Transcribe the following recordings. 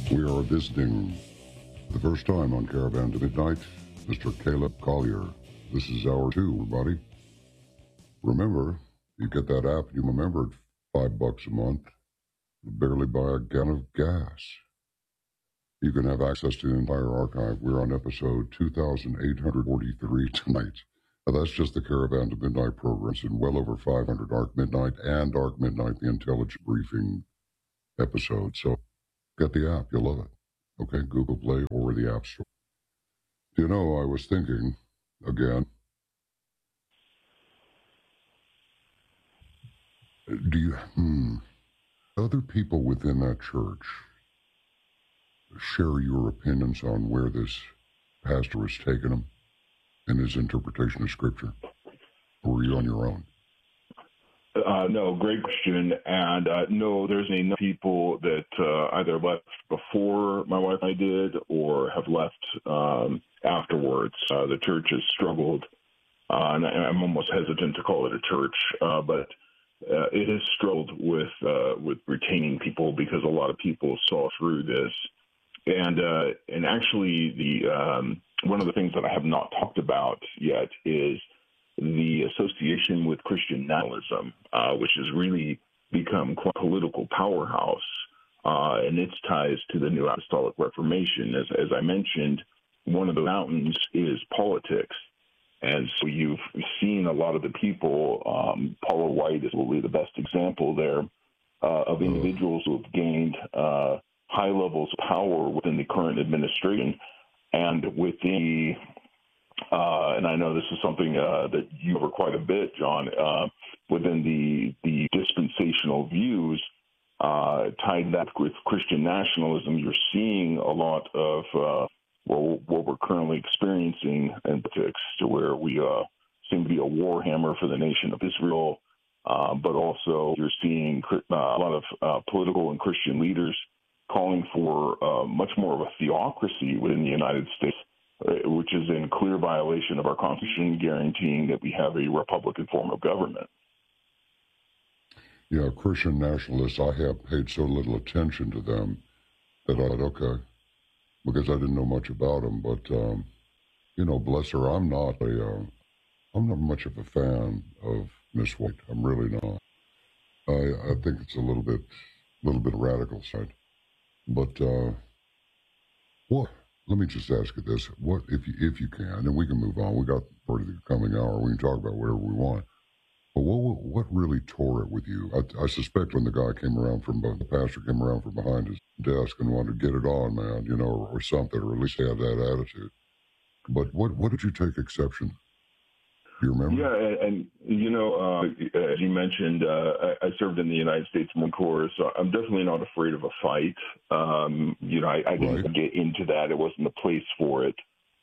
We are visiting the first time on Caravan to Midnight, Mr. Caleb Collier. This is hour 2, everybody. Remember, you get that app, you remember $5 a month, you barely buy a gallon of gas. You can have access to the entire archive. We're on episode 2843 tonight. Now, that's just the Caravan to Midnight programs, and well over 500 Arc Midnight and Arc Midnight, the Intelligent Briefing episodes. So get the app, you'll love it. Okay, Google Play or the App Store. You know, I was thinking, again, other people within that church share your opinions on where this pastor has taken them in his interpretation of Scripture? Or are you on your own? No, great question. And no, there's enough people that either left before my wife and I did or have left afterwards. The church has struggled, and I'm almost hesitant to call it a church, but it has struggled with retaining people because a lot of people saw through this. And actually, the one of the things that I have not talked about yet is the association with Christian nationalism, which has really become quite a political powerhouse, and its ties to the New Apostolic Reformation. As I mentioned, one of the mountains is politics. And so you've seen a lot of the people, Paula White is probably the best example there, of individuals who have gained high levels of power within the current administration and within and I know this is something that you cover quite a bit, John, within the dispensational views tied that with Christian nationalism. You're seeing a lot of what we're currently experiencing in politics, to where we seem to be a war hammer for the nation of Israel, but also you're seeing a lot of political and Christian leaders calling for much more of a theocracy within the United States, which is in clear violation of our Constitution, guaranteeing that we have a Republican form of government. Yeah, Christian nationalists, I have paid so little attention to them that I thought, okay, because I didn't know much about them. But, you know, bless her, I'm not much of a fan of Miss White. I'm really not. I think it's a little bit radical side. But what? Let me just ask you this: what, if you can, and we can move on. We got part of the coming hour. We can talk about whatever we want. But what really tore it with you? I suspect when the pastor came around from behind his desk and wanted to get it on, man, you know, or something, or at least have that attitude. But what did you take exception? Do you remember? Yeah, and you know, as you mentioned, I served in the United States Marine Corps, so I'm definitely not afraid of a fight. You know, I didn't get into that; it wasn't the place for it.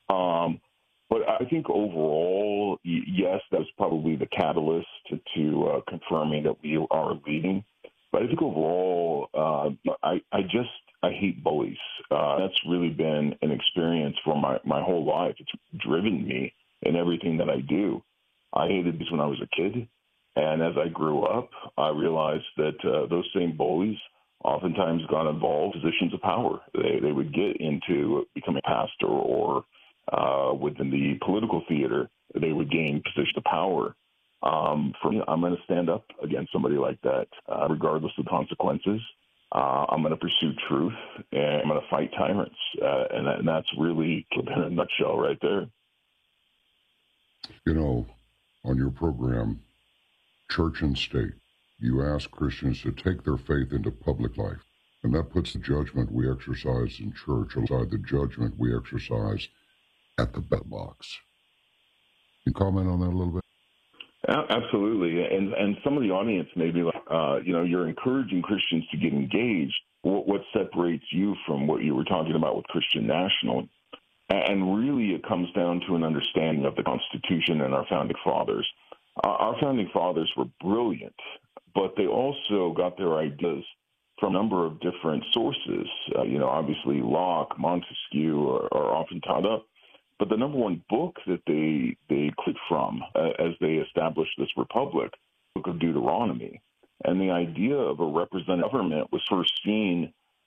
But I think overall, yes, that was probably the catalyst to confirming that we are leading. But I think overall, I hate bullies. That's really been an experience for my whole life. It's driven me in everything that I do. I hated these when I was a kid, and as I grew up, I realized that those same bullies oftentimes got involved in positions of power. They would get into becoming a pastor or within the political theater, they would gain positions of power. For me, I'm going to stand up against somebody like that, regardless of consequences. I'm going to pursue truth, and I'm going to fight tyrants, and that's really in a nutshell right there. You know, on your program, Church and State, you ask Christians to take their faith into public life, and that puts the judgment we exercise in church alongside the judgment we exercise at the ballot box. Can you comment on that a little bit? Absolutely, and some of the audience may be like, you know, you're encouraging Christians to get engaged. What separates you from what you were talking about with Christian National? And really, it comes down to an understanding of the Constitution and our founding fathers. Our founding fathers were brilliant, but they also got their ideas from a number of different sources. You know, obviously Locke, Montesquieu are often taught up. But the number one book that they clicked from as they established this republic, the Book of Deuteronomy. And the idea of a representative government was first seen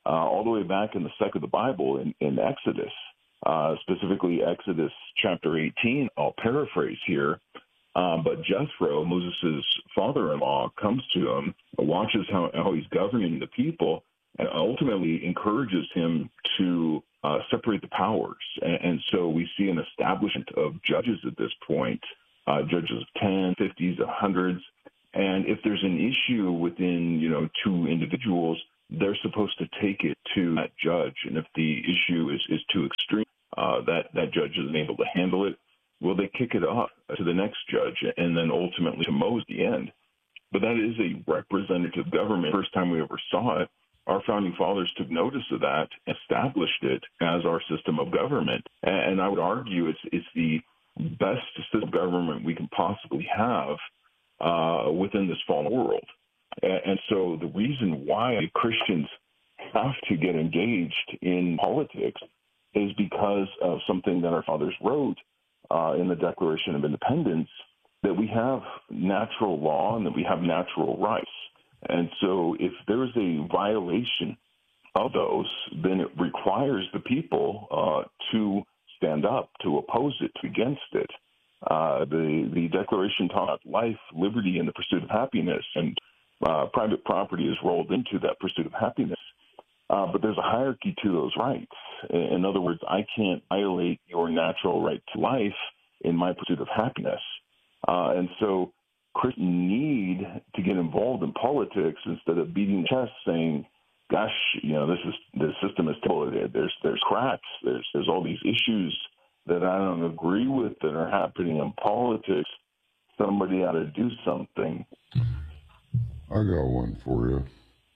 all the way back in the second of the Bible in Exodus, specifically Exodus chapter 18. I'll paraphrase here. But Jethro, Moses' father-in-law, comes to him, watches how he's governing the people, and ultimately encourages him to separate the powers. And so we see an establishment of judges at this point, judges of 10, 50s, 100s. And if there's an issue within, two individuals, they're supposed to take it to that judge. And if the issue is too extreme, that judge isn't able to handle it, well, they kick it off to the next judge and then ultimately to Moses at the end. But that is a representative government. First time we ever saw it, our founding fathers took notice of that, established it as our system of government. And I would argue it's the best system of government we can possibly have within this fallen world. And so the reason why Christians have to get engaged in politics is because of something that our fathers wrote in the Declaration of Independence, that we have natural law and that we have natural rights. And so if there is a violation of those, then it requires the people to stand up, to oppose it, against it. The Declaration talks about life, liberty, and the pursuit of happiness, and private property is rolled into that pursuit of happiness. But there's a hierarchy to those rights. In other words, I can't violate your natural right to life in my pursuit of happiness. And so Christians need to get involved in politics instead of beating the chest saying, gosh, the system is terrible. There's cracks. There's all these issues that I don't agree with that are happening in politics. Somebody ought to do something. I got one for you.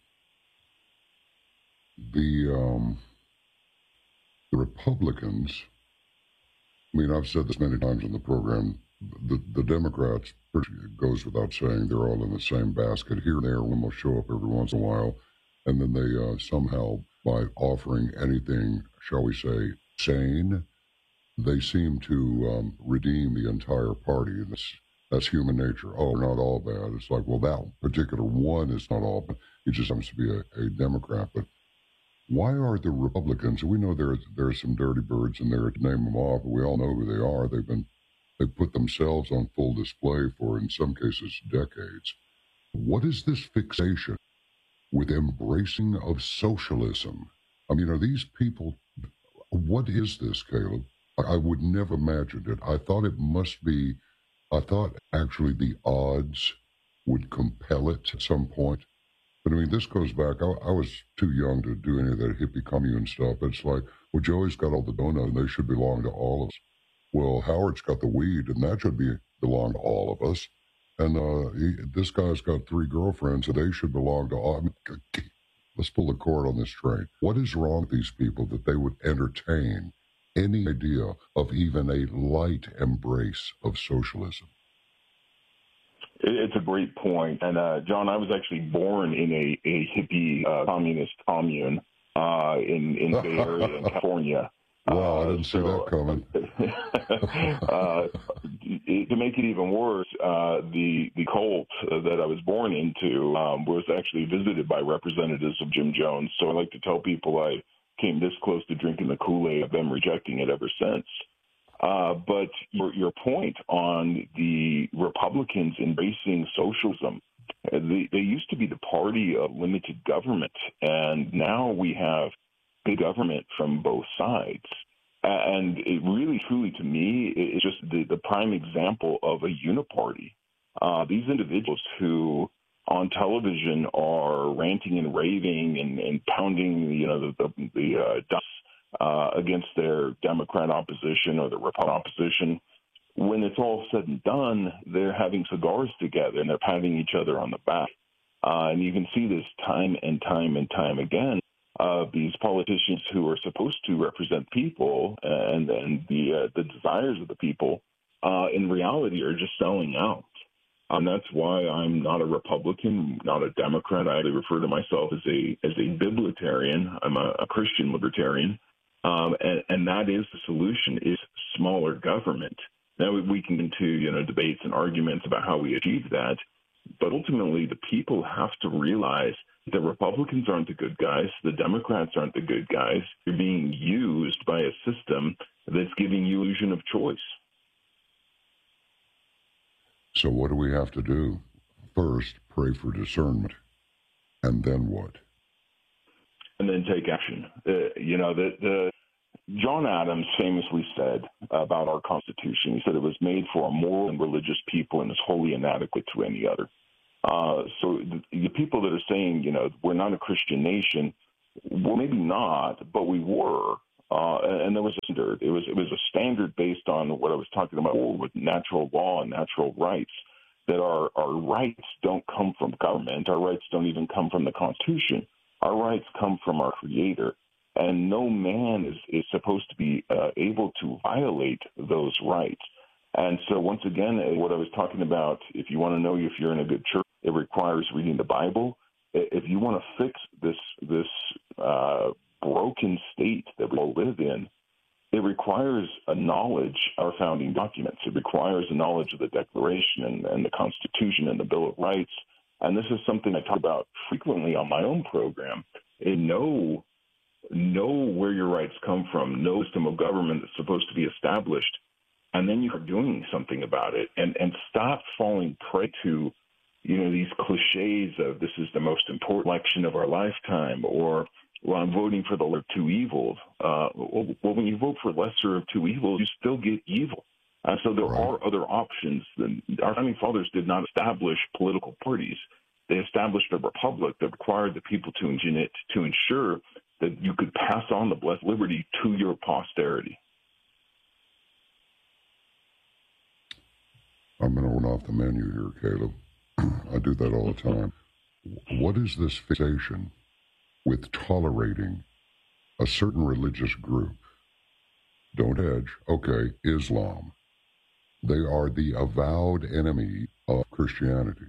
The Republicans, I mean, I've said this many times on the program, the Democrats, it goes without saying, they're all in the same basket. Here and there, one will show up every once in a while, and then they somehow, by offering anything, shall we say, sane, they seem to redeem the entire party. That's human nature. Oh, they're not all bad. It's like, well, that particular one is not all bad. He just happens to be a Democrat. But why are the Republicans, we know there are some dirty birds in there to name them off, but we all know who they are. They've put themselves on full display for, in some cases, decades. What is this fixation with embracing of socialism? I mean, are these people, what is this, Caleb? I would never imagine it. I thought actually the odds would compel it at some point. But I mean, this goes back, I was too young to do any of that hippie commune stuff. It's like, well, Joey's got all the donuts and they should belong to all of us. Well, Howard's got the weed and that should belong to all of us. And this guy's got 3 girlfriends and they should belong to all. I mean, let's pull the cord on this train. What is wrong with these people that they would entertain any idea of even a light embrace of socialism? It's a great point. And, John, I was actually born in a hippie communist commune in Bay Area in California. Wow, I didn't see that coming. To make it even worse, the cult that I was born into was actually visited by representatives of Jim Jones. So I like to tell people I came this close to drinking the Kool-Aid. I've been rejecting it ever since. But your point on the Republicans embracing socialism, they used to be the party of limited government, and now we have big government from both sides. And it really, truly, to me, is just the prime example of a uniparty. These individuals who on television are ranting and raving and pounding, the dust against their Democrat opposition or the Republican opposition. When it's all said and done, they're having cigars together and they're patting each other on the back. And you can see this time and time and time again. These politicians who are supposed to represent people and the desires of the people, in reality, are just selling out. And that's why I'm not a Republican, not a Democrat. I refer to myself as a biblitarian. I'm a Christian libertarian. And that is the solution, is smaller government. Now we can get into debates and arguments about how we achieve that, but ultimately the people have to realize The Republicans aren't the good guys. The Democrats aren't the good guys. You're being used by a system that's giving you illusion of choice. So what do we have to do? First, pray for discernment. And then what? And then take action. John Adams famously said about our Constitution, he said it was made for a moral and religious people and is wholly inadequate to any other. So the people that are saying, we're not a Christian nation, well, maybe not, but we were. And there was a standard. It was a standard based on what I was talking about with natural law and natural rights, that our rights don't come from government. Our rights don't even come from the Constitution. Our rights come from our Creator. And no man is supposed to be able to violate those rights. And so once again, what I was talking about, if you want to know if you're in a good church, it requires reading the Bible. If you want to fix this broken state that we all live in, it requires a knowledge of our founding documents. It requires a knowledge of the Declaration and the Constitution and the Bill of Rights. And this is something I talk about frequently on my own program. Know where your rights come from, know the system of government that's supposed to be established, and then you are doing something about it, and stop falling prey to, these cliches of this is the most important election of our lifetime, or, well, I'm voting for the lesser of two evils. Well, when you vote for lesser of two evils, you still get evil. So there are other options. Our founding fathers did not establish political parties. They established a republic that required the people to ensure that you could pass on the blessed liberty to your posterity. I'm going to run off the menu here, Caleb. I do that all the time. What is this fixation with tolerating a certain religious group? Don't hedge. Okay, Islam. They are the avowed enemy of Christianity.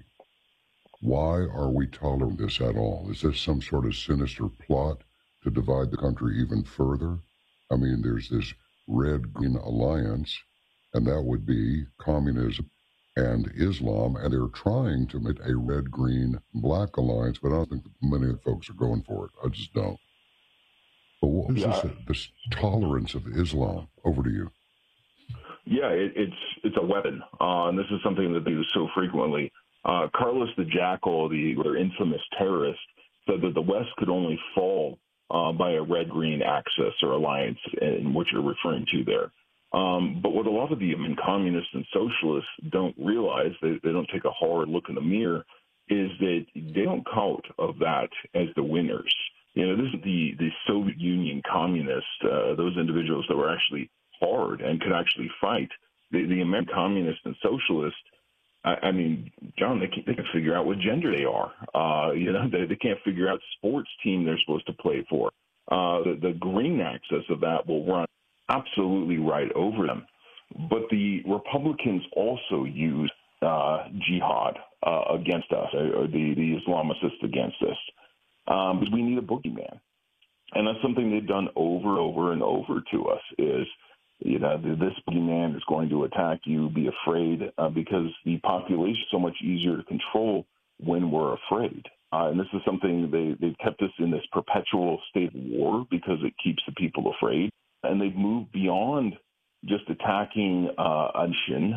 Why are we tolerating this at all? Is this some sort of sinister plot to divide the country even further? I mean, there's this red-green alliance, and that would be communism and Islam, and they're trying to make a red-green-black alliance, but I don't think many of the folks are going for it. I just don't. But what is this tolerance of Islam? Over to you. Yeah, it's a weapon, and this is something that they use so frequently. Carlos the Jackal, their infamous terrorist, said that the West could only fall by a red-green axis or alliance, in what you're referring to there. But what a lot of the communists and socialists don't realize, they don't take a hard look in the mirror, is that they don't count of that as the winners. This is the Soviet Union communists, those individuals that were actually hard and could actually fight. The American communists and socialists, I mean, John, they can't figure out what gender they are. They can't figure out sports team they're supposed to play for. The green axis of that will run absolutely right over them. But the Republicans also use jihad against us, or the Islamicists against us, because we need a boogeyman. And that's something they've done over and over to us is, this boogeyman is going to attack you, be afraid, because the population is so much easier to control when we're afraid. And this is something they've kept us in this perpetual state of war because it keeps the people afraid. And they've moved beyond just attacking a nation,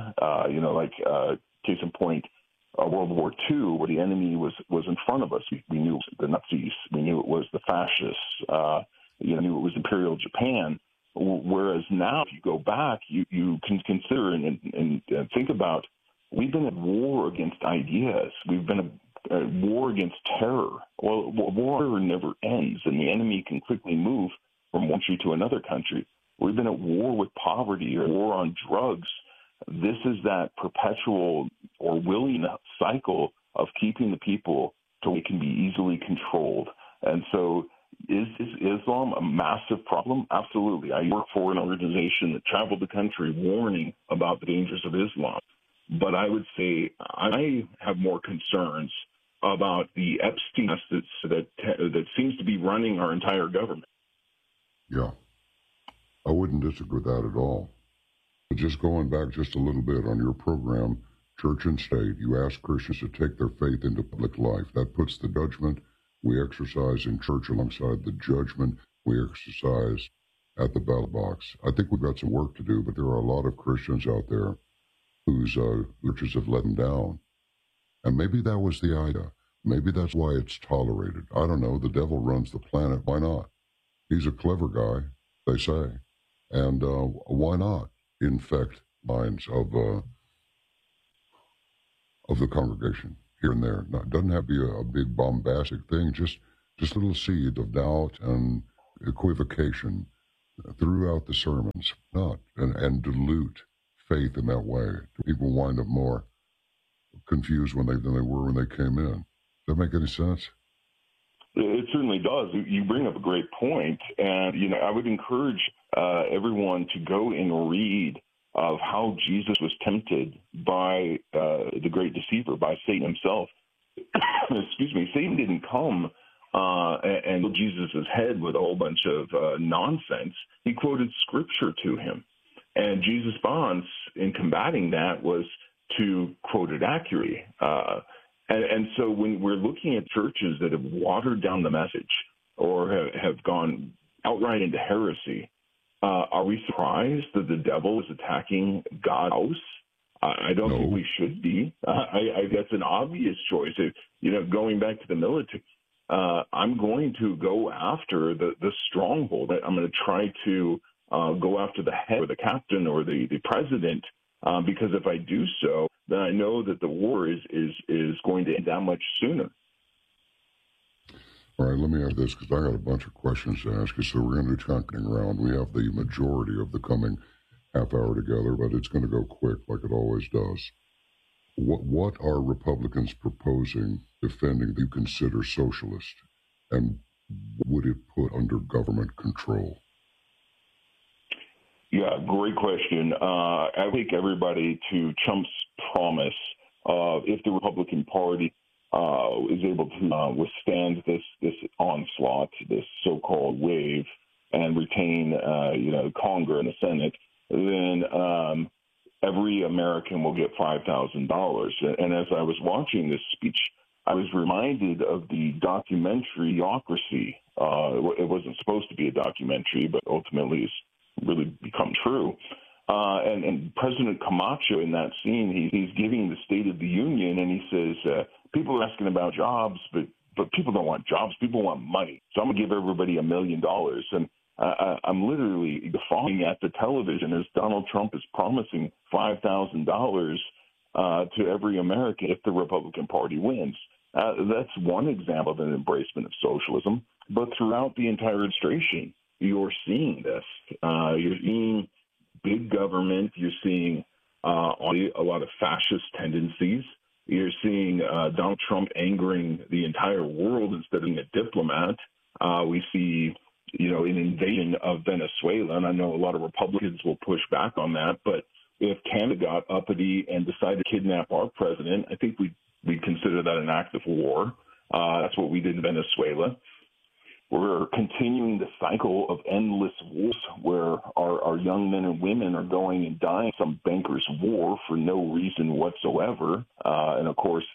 case in point, World War II, where the enemy was in front of us. We knew it was the Nazis. We knew it was the fascists. Knew it was Imperial Japan. Whereas now, if you go back, you can consider and think about, we've been at war against ideas. We've been at war against terror. Well, war never ends, and the enemy can quickly move from one country to another country. We've been at war with poverty or war on drugs. This is that perpetual or willing cycle of keeping the people so it can be easily controlled. And so is Islam a massive problem? Absolutely. I work for an organization that traveled the country warning about the dangers of Islam. But I would say I have more concerns about the Epstein that seems to be running our entire government. Yeah, I wouldn't disagree with that at all. But just going back just a little bit on your program, Church and State, you ask Christians to take their faith into public life. That puts the judgment we exercise in church alongside the judgment we exercise at the ballot box. I think we've got some work to do, but there are a lot of Christians out there whose churches have let them down. And maybe that was the idea. Maybe that's why it's tolerated. I don't know. The devil runs the planet. Why not? He's a clever guy, they say. And why not infect minds of the congregation here and there? It doesn't have to be a big bombastic thing, just a little seed of doubt and equivocation throughout the sermons, not, and dilute faith in that way. People wind up more confused than they were when they came in. Does that make any sense? It certainly does. You bring up a great point, and I would encourage everyone to go and read of how Jesus was tempted by the great deceiver, by Satan himself. Excuse me. Satan didn't come and fill Jesus' head with a whole bunch of nonsense. He quoted scripture to him, and Jesus' response in combating that was to quote it accurately. And so when we're looking at churches that have watered down the message or have gone outright into heresy, are we surprised that the devil is attacking God's house? I don't think we should be. That's an obvious choice. Going back to the military, I'm going to go after the stronghold. I'm going to try to go after the head or the captain or the president, because if I do so, then I know that the war is going to end that much sooner. All right, let me ask this, because I got a bunch of questions to ask you, so we're going to do chunking around. We have the majority of the coming half hour together, but it's going to go quick like it always does. What are Republicans proposing defending that you consider socialist, and would it put under government control? Yeah, great question. I take everybody to Trump's promise of if the Republican Party is able to withstand this onslaught, this so-called wave, and retain, Congress and the Senate, then every American will get $5,000. And as I was watching this speech, I was reminded of the documentary Idiocracy. It wasn't supposed to be a documentary, but ultimately it's really become true. And President Camacho in that scene, he's giving the State of the Union, and he says, people are asking about jobs, but people don't want jobs. People want money. So I'm going to give everybody $1 million. And I'm literally following at the television as Donald Trump is promising $5,000 to every American if the Republican Party wins. That's one example of an embracement of socialism. But throughout the entire administration, you're seeing this. You're seeing big government. You're seeing a lot of fascist tendencies. You're seeing Donald Trump angering the entire world instead of being a diplomat. We see, an invasion of Venezuela, and I know a lot of Republicans will push back on that, but if Canada got uppity and decided to kidnap our president, I think we'd consider that an act of war. That's what we did in Venezuela. We're continuing the cycle of endless wars where our young men and women are going and dying some banker's war for no reason whatsoever. And of course,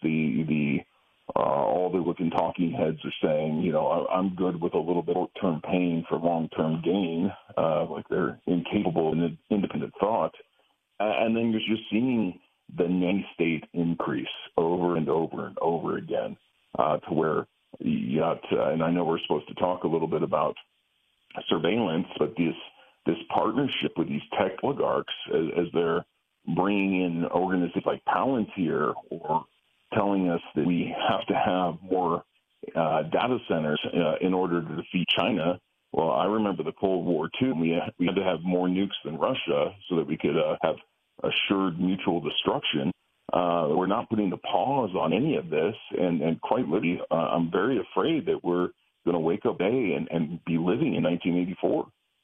all the looking talking heads are saying, I'm good with a little bit of short-term pain for long-term gain, like they're incapable of independent thought. And then you're just seeing the nanny state increase over and over and over again to where you got, and I know we're supposed to talk a little bit about surveillance, but this partnership with these tech oligarchs as they're bringing in organizations like Palantir or telling us that we have to have more data centers in order to defeat China. Well, I remember the Cold War, too. We had to have more nukes than Russia so that we could have assured mutual destruction. We're not putting the pause on any of this, and quite literally, I'm very afraid that we're going to wake up today and be living in 1984.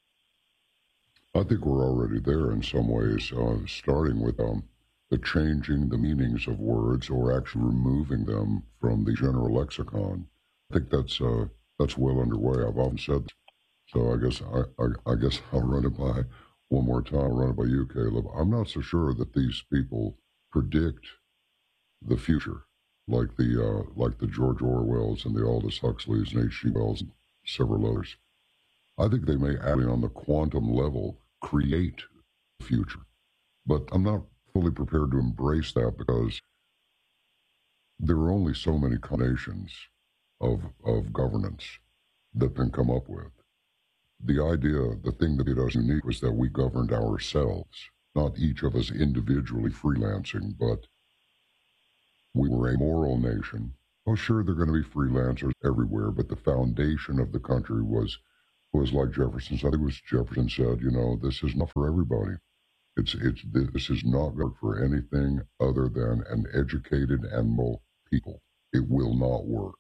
I think we're already there in some ways, starting with the changing the meanings of words or actually removing them from the general lexicon. I think that's well underway. I've often said this. So I guess I'll run it by one more time. I'll run it by you, Caleb. I'm not so sure that these people predict the future. like the George Orwells and the Aldous Huxleys and H.G. Wells and several others. I think they may actually, on the quantum level, create the future. But I'm not fully prepared to embrace that because there are only so many combinations of governance that can come up with. The idea, the thing that made us unique was that we governed ourselves, not each of us individually freelancing, but we were a moral nation. Oh, sure, there are going to be freelancers everywhere, but the foundation of the country was like Jefferson said. I think it was Jefferson said, you know, this is not for everybody. This is not good for anything other than an educated and moral people. It will not work.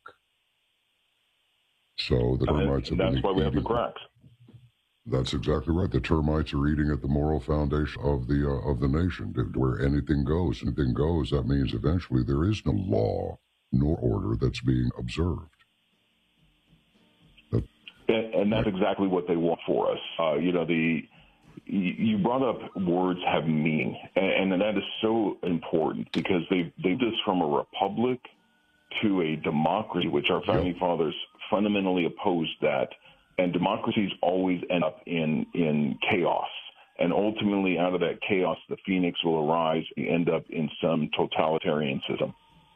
So the termites have been that's why we have the cracks. That's exactly right. The termites are eating at the moral foundation of the nation, where anything goes. Anything goes. That means eventually there is no law nor order that's being observed. And that's exactly what they want for us. You brought up words have meaning, and that is so important because they did this from a republic to a democracy, which our founding fathers fundamentally opposed that. And democracies always end up in chaos. And ultimately, out of that chaos, the phoenix will arise and end up in some totalitarian system.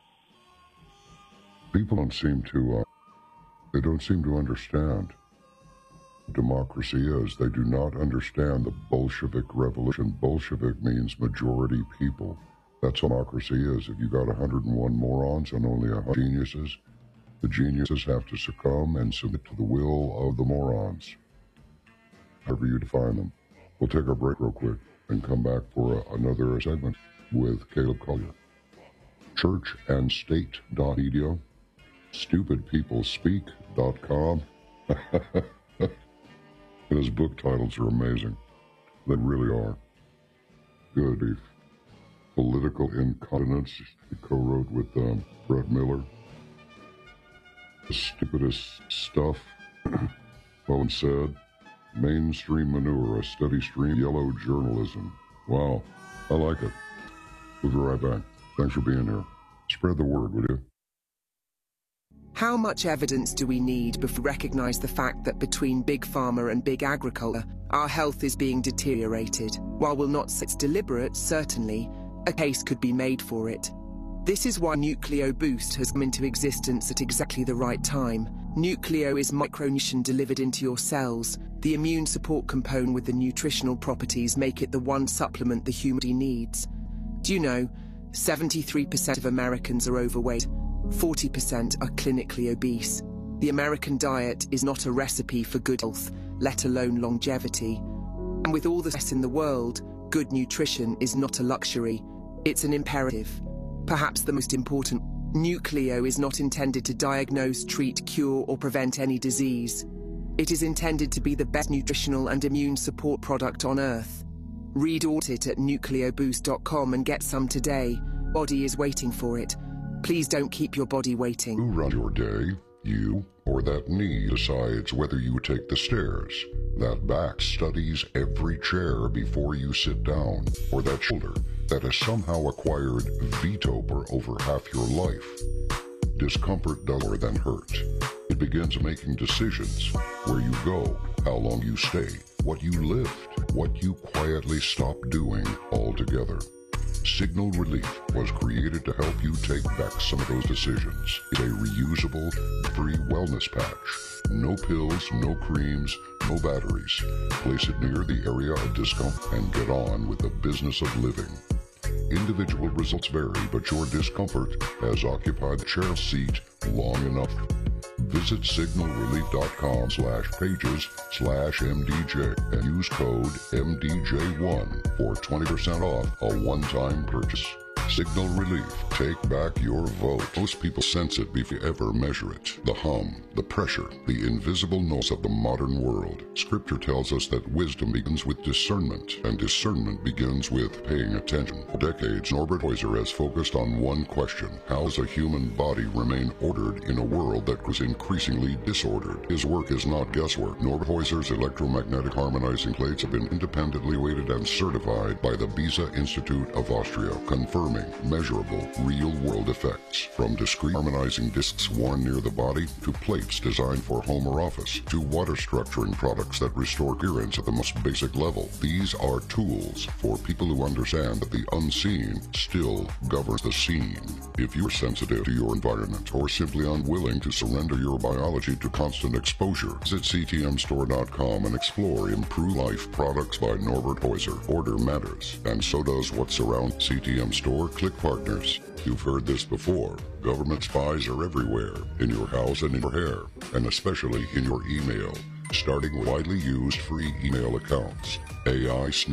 People don't seem to understand what democracy is. They do not understand the Bolshevik revolution. Bolshevik means majority people. That's what democracy is. If you got 101 morons and only 100 geniuses, the geniuses have to succumb and submit to the will of the morons, however you define them. We'll take our break real quick and come back for another segment with Caleb Collier. Churchandstate.media, stupidpeoplespeak.com. His book titles are amazing. They really are. Good beef. Political Incontinence, he co-wrote with Brett Miller. The stupidest stuff. Well said. Mainstream manure, a steady stream, yellow journalism. Wow, I like it. We'll be right back. Thanks for being here. Spread the word, would you? How much evidence do we need before we recognize the fact that between Big Pharma and Big Agriculture, our health is being deteriorated? While we'll not say it's deliberate, certainly, a case could be made for it. This is why Nucleo Boost has come into existence at exactly the right time. Nucleo is micronutrition delivered into your cells. The immune support component with the nutritional properties make it the one supplement the human body needs. Do you know, 73% of Americans are overweight, 40% are clinically obese. The American diet is not a recipe for good health, let alone longevity. And with all the stress in the world, good nutrition is not a luxury, it's an imperative. Perhaps the most important, Nucleo is not intended to diagnose, treat, cure, or prevent any disease. It is intended to be the best nutritional and immune support product on Earth. Read about it at nucleoboost.com and get some today. Body is waiting for it. Please don't keep your body waiting. Who runs your day? You or that knee decides whether you take the stairs. That back studies every chair before you sit down. Or that shoulder that has somehow acquired veto power over half your life. Discomfort does more than hurt. It begins making decisions. Where you go, how long you stay, what you lift, what you quietly stop doing altogether. Signal Relief was created to help you take back some of those decisions. It's a reusable, free wellness patch. No pills, no creams, no batteries. Place it near the area of discomfort and get on with the business of living. Individual results vary, but your discomfort has occupied the chair seat long enough. Visit signalrelief.com/pages/MDJ and use code MDJ1 for 20% off a one-time purchase. Signal Relief. Take back your vote. Most people sense it before you ever measure it. The hum, the pressure, the invisible noise of the modern world. Scripture tells us that wisdom begins with discernment, and discernment begins with paying attention. For decades, Norbert Heuser has focused on one question: how does a human body remain ordered in a world that was increasingly disordered? His work is not guesswork. Norbert Heuser's electromagnetic harmonizing plates have been independently weighted and certified by the Beza Institute of Austria, confirming warning measurable, real-world effects. From discreet harmonizing discs worn near the body to plates designed for home or office to water structuring products that restore appearance at the most basic level. These are tools for people who understand that the unseen still governs the seen. If you're sensitive to your environment or simply unwilling to surrender your biology to constant exposure, visit ctmstore.com and explore Improve Life products by Norbert Heuser. Order matters, and so does what's around CTM Store. Click Partners. You've heard this before. Government spies are everywhere, in your house and in your hair, and especially in your email, starting with widely used free email accounts. AI